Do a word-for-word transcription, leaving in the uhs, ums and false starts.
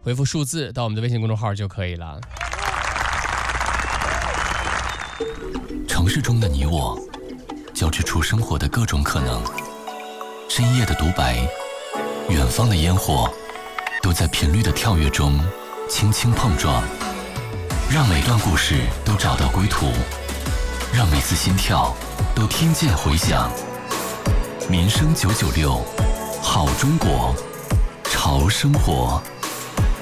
回复数字到我们的微信公众号就可以了。 城市中的你我，交织出生活的各种可能。深夜的独白，远方的烟火，都在频率的跳跃中轻轻碰撞，让每段故事都找到归途，让每次心跳都听见回响。民生九九六，好中国，潮生活。